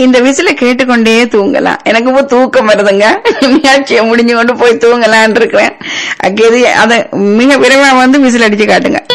இந்த விசில கேட்டுக்கொண்டே தூங்கலாம். எனக்கு இப்போ தூக்கம் வருதுங்க. நிகழ்ச்சியை முடிஞ்சு கொண்டு போய் தூங்கலான் இருக்கிறேன். அக்கேது அத மிக விரைவா வந்து விசில் அடிச்சு காட்டுங்க.